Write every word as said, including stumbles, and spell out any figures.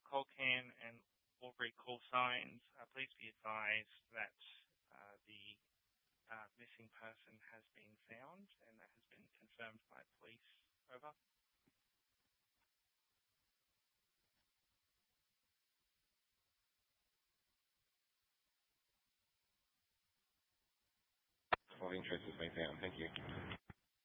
call cam and Albury call signs. Uh, please be advised that uh, the uh, missing person has been found and that has been confirmed by police. Over. Of interest has been found. Thank you.